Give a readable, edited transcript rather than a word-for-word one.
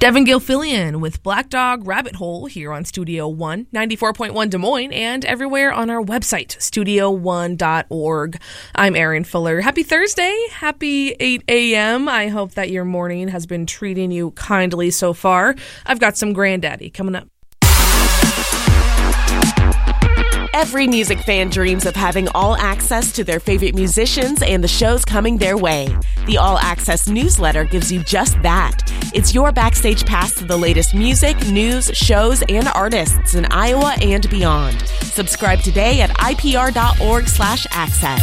Devin Gilfillian with Black Dog Rabbit Hole here on Studio One, 94.1 Des Moines, and everywhere on our website, studio1.org. I'm Erin Fuller. Happy Thursday. Happy 8 a.m. I hope that your morning has been treating you kindly so far. I've got some Granddaddy coming up. Every music fan dreams of having all access to their favorite musicians and the shows coming their way. The All Access newsletter gives you just that. It's your backstage pass to the latest music, news, shows, and artists in Iowa and beyond. Subscribe today at ipr.org/access.